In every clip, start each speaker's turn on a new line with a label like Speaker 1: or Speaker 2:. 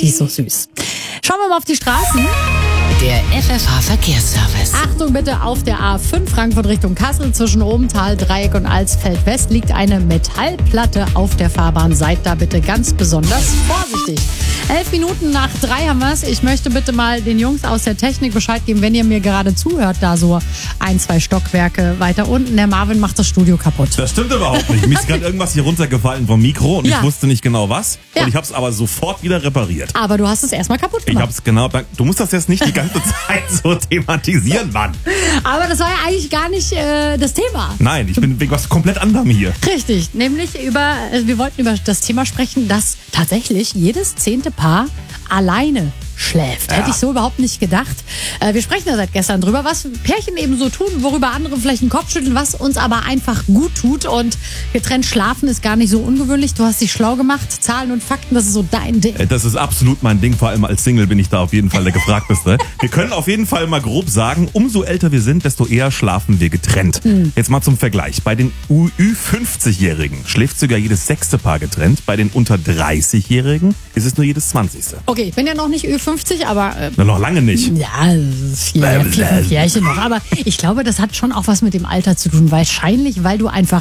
Speaker 1: Die ist so süß. Schauen wir mal auf die Straßen.
Speaker 2: Der FFH-Verkehrsservice.
Speaker 1: Achtung bitte, auf der A5 Frankfurt Richtung Kassel zwischen Obenthal, Dreieck und Alsfeld West liegt eine Metallplatte auf der Fahrbahn. Seid da bitte ganz besonders vorsichtig. 11 Minuten nach 3 haben wir es. Ich möchte bitte mal den Jungs aus der Technik Bescheid geben, wenn ihr mir gerade zuhört, da so 1-2 Stockwerke weiter unten. Der Marvin macht das Studio kaputt.
Speaker 3: Das stimmt überhaupt nicht. Mir ist gerade irgendwas hier runtergefallen vom Mikro und
Speaker 1: Ja.
Speaker 3: ich wusste nicht genau was.
Speaker 1: Ja.
Speaker 3: Und ich habe es aber sofort wieder repariert.
Speaker 1: Aber du hast es erstmal kaputt
Speaker 3: Ich
Speaker 1: gemacht.
Speaker 3: habe es genau. Du musst das jetzt nicht die ganze Zeit so thematisieren, Mann.
Speaker 1: Aber das war ja eigentlich gar nicht das Thema.
Speaker 3: Nein, ich bin wegen was komplett anderem hier.
Speaker 1: Richtig, nämlich wir wollten über das Thema sprechen, dass tatsächlich jedes 10. Paar alleine schläft.
Speaker 3: Ja.
Speaker 1: Hätte ich so überhaupt nicht gedacht. Wir sprechen ja seit gestern drüber, was Pärchen eben so tun, worüber andere vielleicht den Kopf schütteln, was uns aber einfach gut tut. Und getrennt schlafen ist gar nicht so ungewöhnlich. Du hast dich schlau gemacht. Zahlen und Fakten, das ist so dein Ding.
Speaker 3: Das ist absolut mein Ding. Vor allem als Single bin ich da auf jeden Fall der Gefragteste. Wir können auf jeden Fall mal grob sagen, umso älter wir sind, desto eher schlafen wir getrennt. Jetzt mal zum Vergleich. Bei den Ü50-Jährigen schläft sogar jedes 6. Paar getrennt. Bei den unter 30-Jährigen ist es nur jedes 20.
Speaker 1: Okay, ich bin ja noch nicht Ü50, aber
Speaker 3: Na, noch lange nicht.
Speaker 1: ja, das ist 4-5 Jährchen noch. Aber ich glaube, das hat schon auch was mit dem Alter zu tun. Wahrscheinlich, weil du einfach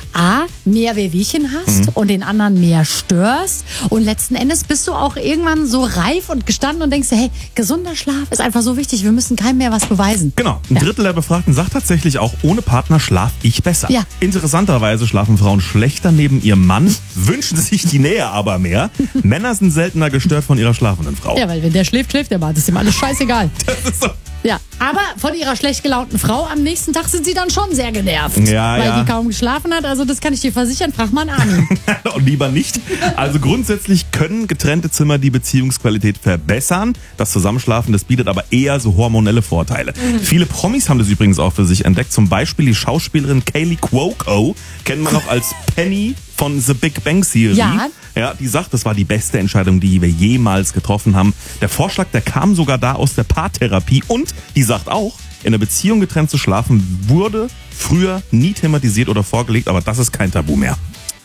Speaker 1: mehr Wehwehchen hast und den anderen mehr störst. Und letzten Endes bist du auch irgendwann so reif und gestanden und denkst, hey, gesunder Schlaf ist einfach so wichtig. Wir müssen keinem mehr was beweisen.
Speaker 3: Genau. Ein Drittel der Befragten sagt tatsächlich auch, ohne Partner schlaf ich besser.
Speaker 1: Ja.
Speaker 3: Interessanterweise schlafen Frauen schlechter neben ihrem Mann, wünschen sich die Nähe aber mehr. Männer sind seltener gestört von ihrer schlafenden Frau.
Speaker 1: Ja, weil wenn der schläft, schläft der Mann. Das ist ihm alles scheißegal.
Speaker 3: Das ist so.
Speaker 1: Ja, aber von ihrer schlecht gelaunten Frau am nächsten Tag sind sie dann schon sehr genervt.
Speaker 3: Ja,
Speaker 1: weil
Speaker 3: ja.
Speaker 1: die kaum geschlafen hat. Also das kann ich dir versichern. Frag mal einen Armin.
Speaker 3: Und lieber nicht. Also grundsätzlich können getrennte Zimmer die Beziehungsqualität verbessern. Das Zusammenschlafen, das bietet aber eher so hormonelle Vorteile. Viele Promis haben das übrigens auch für sich entdeckt. Zum Beispiel die Schauspielerin Kaylee Cuoco, kennt man noch als Penny von The Big Bang Theory.
Speaker 1: Ja.
Speaker 3: Die sagt, das war die beste Entscheidung, die wir jemals getroffen haben. Der Vorschlag, der kam sogar da aus der Paartherapie. Und die sagt auch, in einer Beziehung getrennt zu schlafen wurde früher nie thematisiert oder vorgelegt, aber das ist kein Tabu mehr.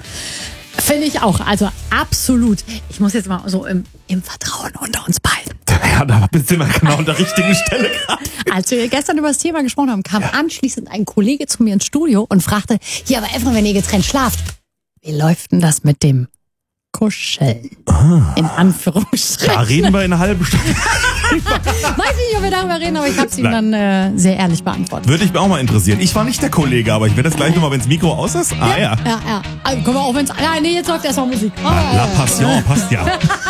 Speaker 1: Finde ich auch. Also absolut. Ich muss jetzt mal so im Vertrauen unter uns beiden.
Speaker 3: Ja, da sind wir genau an der richtigen Stelle gerade.
Speaker 1: Als wir gestern über das Thema gesprochen haben, kam anschließend ein Kollege zu mir ins Studio und fragte, ja, aber Efra, wenn ihr getrennt schlaft, wie läuft denn das mit dem Kuscheln? In Anführungsstrichen.
Speaker 3: Da reden wir in einer halben Stunde.
Speaker 1: Weiß nicht, ob wir darüber reden, aber ich habe es ihm dann sehr ehrlich beantwortet.
Speaker 3: Würde ich mir auch mal interessieren. Ich war nicht der Kollege, aber ich werde das gleich nochmal, wenn das Mikro aus ist. Ah ja.
Speaker 1: Ja. Also, können wir auch, wenn's. Ja, nee, jetzt läuft erstmal Musik.
Speaker 3: La Passion passt ja.